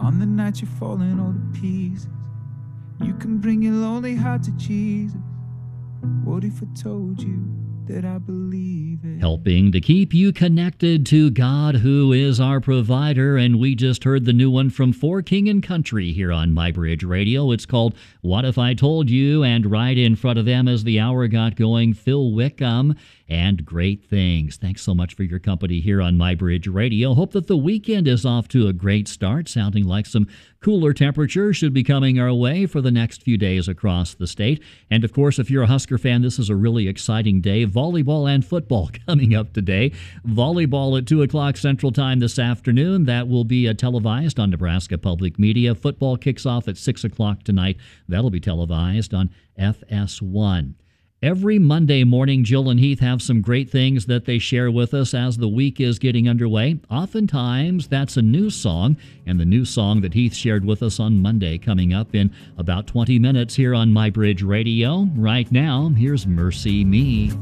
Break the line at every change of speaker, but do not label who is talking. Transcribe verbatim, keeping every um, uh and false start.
On the night you're falling all to pieces, you can bring your lonely heart to Jesus. What if I told you that I believe it?
Helping to keep you connected to God, who is our provider. And we just heard the new one from For King and Country here on MyBridge Radio. It's called What If I Told You? And right in front of them as the hour got going, Phil Wickham and Great Things. Thanks so much for your company here on MyBridge Radio. Hope that the weekend is off to a great start, sounding like some cooler temperatures should be coming our way for the next few days across the state. And of course, if you're a Husker fan, this is a really exciting day. Volleyball and football coming up today. Volleyball at two o'clock Central Time this afternoon. That will be uh, televised on Nebraska Public Media. Football kicks off at six o'clock tonight. That'll be televised on F S one. Every Monday morning, Jill and Heath have some great things that they share with us as the week is getting underway. Oftentimes, that's a new song, and the new song that Heath shared with us on Monday coming up in about twenty minutes here on MyBridge Radio. Right now, here's Mercy Me.